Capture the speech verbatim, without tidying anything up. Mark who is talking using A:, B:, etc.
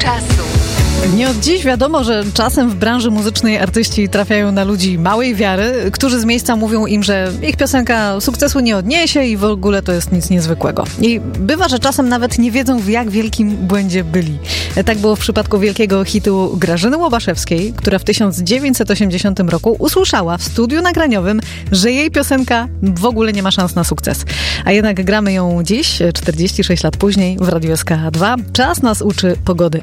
A: czasu.
B: Nie od dziś wiadomo, że czasem w branży muzycznej artyści trafiają na ludzi małej wiary, którzy z miejsca mówią im, że ich piosenka sukcesu nie odniesie i w ogóle to jest nic niezwykłego. I bywa, że czasem nawet nie wiedzą, w jak wielkim błędzie byli. Tak było w przypadku wielkiego hitu Grażyny Łobaszewskiej, która w tysiąc dziewięćset osiemdziesiątym roku usłyszała w studiu nagraniowym, że jej piosenka w ogóle nie ma szans na sukces. A jednak gramy ją dziś, czterdzieści sześć lat później, w Radiu S K dwa. Czas nas uczy pogody.